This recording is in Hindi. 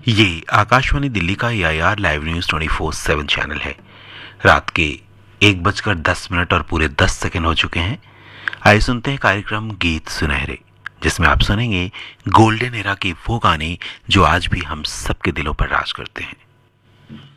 ये आकाशवाणी दिल्ली का AIR लाइव न्यूज 24/7 चैनल है। रात के 1:10 और पूरे 10 सेकंड हो चुके हैं। आइए सुनते हैं कार्यक्रम गीत सुनहरे, जिसमें आप सुनेंगे गोल्डन एरा के वो गाने जो आज भी हम सबके दिलों पर राज करते हैं।